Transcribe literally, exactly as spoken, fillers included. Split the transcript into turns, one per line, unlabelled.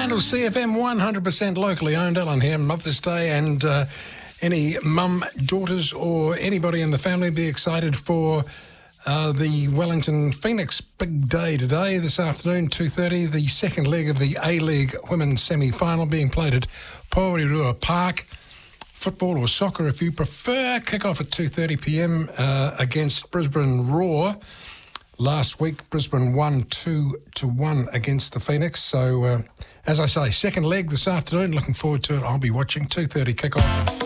Fremantle C F M, one hundred percent locally owned. Alan here, Mother's Day, and uh, any mum, daughters or anybody in the family be excited for uh, the Wellington Phoenix big day today, this afternoon, two thirty, the second leg of the A-League Women's semi-final being played at Porirua Park. Football or soccer, if you prefer, kick-off at two thirty p m uh, against Brisbane Roar. Last week, Brisbane won two to one against the Phoenix. So, uh, as I say, second leg this afternoon. Looking forward to it. I'll be watching two thirty kick-off.